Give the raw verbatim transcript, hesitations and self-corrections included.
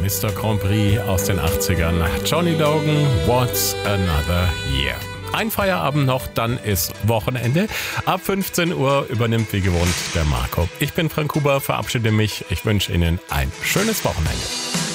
Mister Grand Prix aus den achtzigern. Johnny Logan, What's Another Year. Ein Feierabend noch, dann ist Wochenende. Ab fünfzehn Uhr übernimmt wie gewohnt der Marco. Ich bin Frank Huber, verabschiede mich. Ich wünsche Ihnen ein schönes Wochenende.